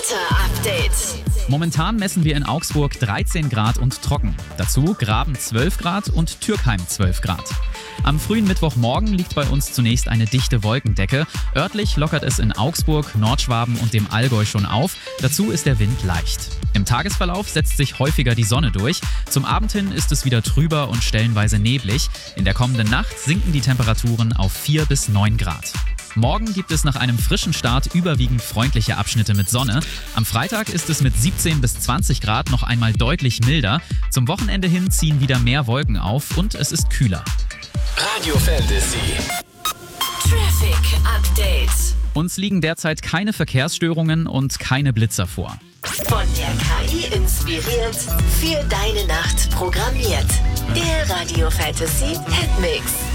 Wetter-Update. Momentan messen wir in Augsburg 13 Grad und trocken. Dazu Graben 12 Grad und Türkheim 12 Grad. Am frühen Mittwochmorgen liegt bei uns zunächst eine dichte Wolkendecke. Örtlich lockert es in Augsburg, Nordschwaben und dem Allgäu schon auf. Dazu ist der Wind leicht. Im Tagesverlauf setzt sich häufiger die Sonne durch. Zum Abend hin ist es wieder trüber und stellenweise neblig. In der kommenden Nacht sinken die Temperaturen auf 4 bis 9 Grad. Morgen gibt es nach einem frischen Start überwiegend freundliche Abschnitte mit Sonne. Am Freitag ist es mit 17 bis 20 Grad noch einmal deutlich milder. Zum Wochenende hin ziehen wieder mehr Wolken auf und es ist kühler. Radio Fantasy. Traffic Update. Uns liegen derzeit keine Verkehrsstörungen und keine Blitzer vor. Von der KI inspiriert, für deine Nacht programmiert. Der Radio Fantasy Hitmix.